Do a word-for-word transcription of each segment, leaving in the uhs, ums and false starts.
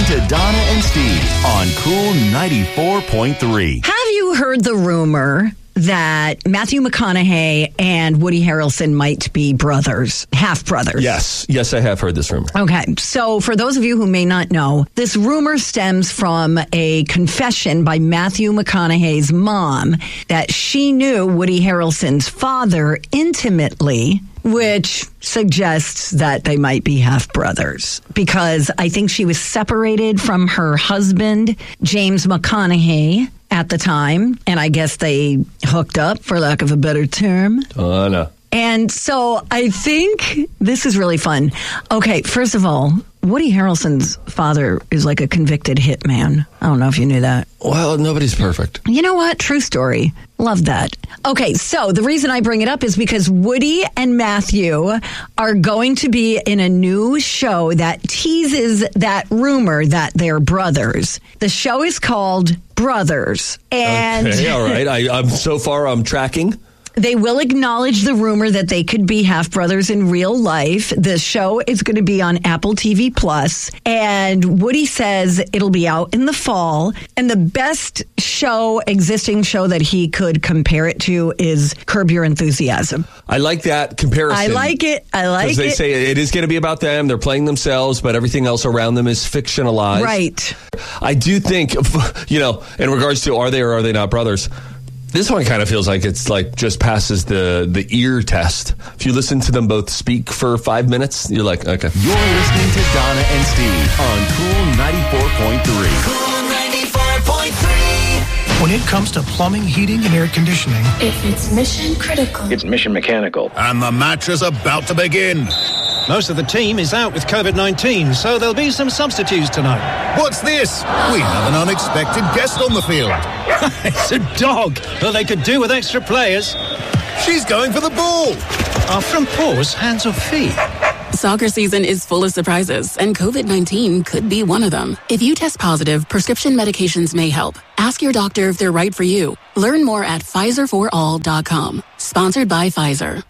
listening to Donna and Steve on Cool ninety-four point three. Have you heard the rumor that Matthew McConaughey and Woody Harrelson might be brothers, half brothers? Yes. Yes, I have heard this rumor. Okay. So for those of you who may not know, this rumor stems from a confession by Matthew McConaughey's mom that she knew Woody Harrelson's father intimately, which suggests that they might be half brothers, because I think she was separated from her husband, James McConaughey, at the time, and I guess they hooked up, for lack of a better term. Oh, no. And so I think this is really fun. Okay, first of all, Woody Harrelson's father is like a convicted hitman. I don't know if you knew that. Well, nobody's perfect. You know what? True story. Love that. Okay, so the reason I bring it up is because Woody and Matthew are going to be in a new show that teases that rumor that they're brothers. The show is called Brothers. And okay, all right. I, I'm so far I'm tracking. They will acknowledge the rumor that they could be half brothers in real life. The show is going to be on Apple T V Plus, and Woody says it'll be out in the fall. And the best show, existing show that he could compare it to is Curb Your Enthusiasm. I like that comparison. I like it. I like it. Because they say it is going to be about them. They're playing themselves, but everything else around them is fictionalized. Right. I do think, you know, in regards to are they or are they not brothers, this one kind of feels like it's like just passes the, the ear test. If you listen to them both speak for five minutes, you're like, okay. You're listening to Donna and Steve on Cool ninety-four point three. Cool ninety-four point three. When it comes to plumbing, heating, and air conditioning, if it's mission critical, it's mission mechanical. And the match is about to begin. Most of the team is out with covid nineteen, so there'll be some substitutes tonight. What's this? We have an unexpected guest on the field. It's a dog. Well, they could do with extra players. She's going for the ball. Our front paws, hands or feet? Soccer season is full of surprises, and covid nineteen could be one of them. If you test positive, prescription medications may help. Ask your doctor if they're right for you. Learn more at Pfizer for all dot com. Sponsored by Pfizer.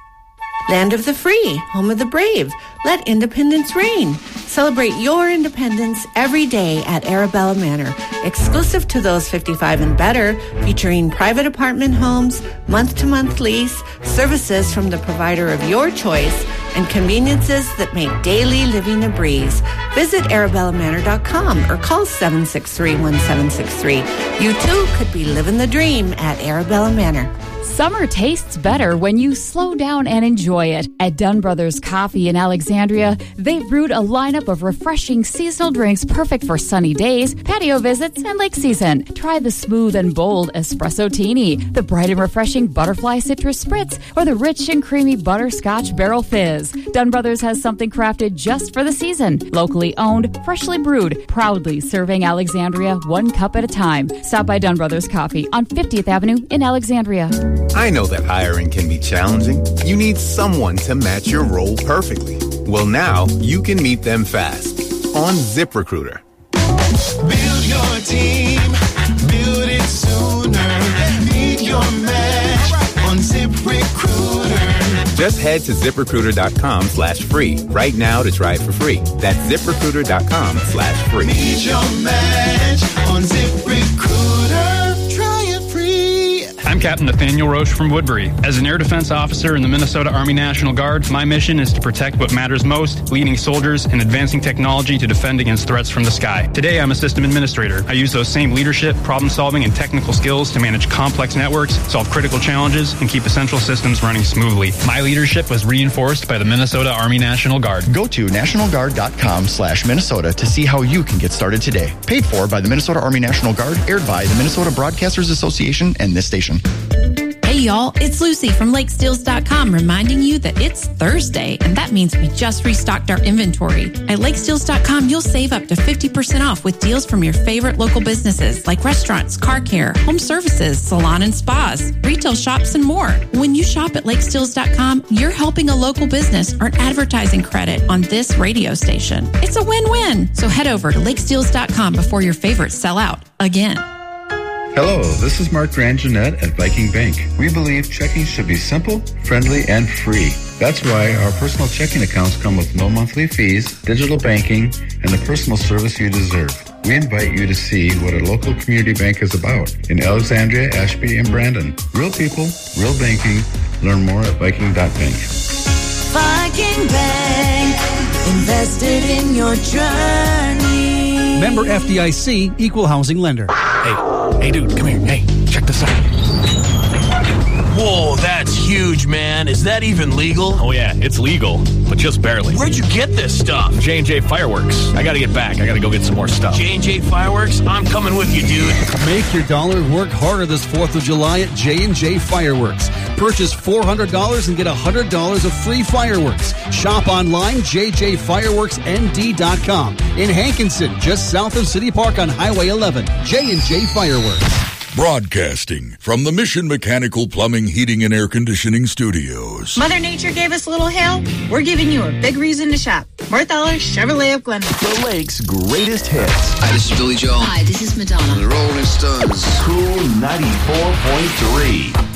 Land of the free, home of the brave. Let independence reign. Celebrate your independence every day at Arabella Manor. Exclusive to those fifty-five and better, featuring private apartment homes, month-to-month lease, services from the provider of your choice, and conveniences that make daily living a breeze. Visit arabella manor dot com or call seven six three, one seven six three. You too could be living the dream at Arabella Manor. Summer tastes better when you slow down and enjoy it. At Dunn Brothers Coffee in Alexandria, they've brewed a lineup of refreshing seasonal drinks perfect for sunny days, patio visits, and lake season. Try the smooth and bold Espresso Teeny, the bright and refreshing Butterfly Citrus Spritz, or the rich and creamy Butterscotch Barrel Fizz. Dunn Brothers has something crafted just for the season. Locally owned, freshly brewed, proudly serving Alexandria one cup at a time. Stop by Dunn Brothers Coffee on fiftieth Avenue in Alexandria. I know that hiring can be challenging. You need someone to match your role perfectly. Well, now you can meet them fast on ZipRecruiter. Build your team, build it sooner. Meet your match on ZipRecruiter. Just head to ZipRecruiter.com slash free right now to try it for free. That's ZipRecruiter.com slash free. Meet your match on ZipRecruiter. Try it free. I'm Captain Nathaniel Roche from Woodbury. As an air defense officer in the Minnesota Army National Guard, my mission is to protect what matters most, leading soldiers and advancing technology to defend against threats from the sky. Today, I'm a system administrator. I use those same leadership, problem-solving, and technical skills to manage complex networks, solve critical challenges, and keep essential systems running smoothly. My leadership was reinforced by the Minnesota Army National Guard. Go to nationalguard.com slash Minnesota to see how you can get started today. Paid for by the Minnesota Army National Guard, aired by the Minnesota Broadcasters Association and this station. Hey y'all, it's Lucy from Lake Steels dot com reminding you that it's Thursday, and that means we just restocked our inventory. At Lake Steels dot com, you'll save up to fifty percent off with deals from your favorite local businesses like restaurants, car care, home services, salon and spas, retail shops, and more. When you shop at Lake Steels dot com, you're helping a local business earn advertising credit on this radio station. It's a win-win. So head over to Lake Steels dot com before your favorites sell out again. Hello, this is Mark Grangenet at Viking Bank. We believe checking should be simple, friendly, and free. That's why our personal checking accounts come with no monthly fees, digital banking, and the personal service you deserve. We invite you to see what a local community bank is about in Alexandria, Ashby, and Brandon. Real people, real banking. Learn more at Viking dot bank. Viking Bank, invested in your journey. Member F D I C, Equal Housing Lender. Hey, hey dude, come here. Hey, check this out. Whoa, that's huge, man. Is that even legal? Oh yeah, it's legal, but just barely. Where'd you get this stuff? J and J Fireworks. I gotta get back. I gotta go get some more stuff. J and J Fireworks? I'm coming with you, dude. Make your dollar work harder this fourth of July at J and J Fireworks. Purchase four hundred dollars and get one hundred dollars of free fireworks. Shop online, j j fireworks n d dot com. In Hankinson, just south of City Park on Highway eleven. J and J Fireworks. Broadcasting from the Mission Mechanical Plumbing, Heating, and Air Conditioning Studios. Mother Nature gave us a little hail. We're giving you a big reason to shop. Marthaler Chevrolet of Glenville. The Lake's greatest hits. Hi, this is Billy Joel. Hi, this is Madonna. The Rolling Stones. Cool ninety-four point three.